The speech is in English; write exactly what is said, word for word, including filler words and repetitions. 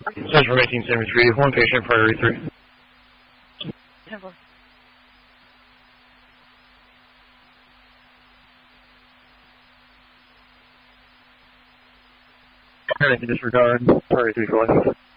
Central eighteen seventy-three, one patient, priority three. Temple. Panic and disregard, priority three for life.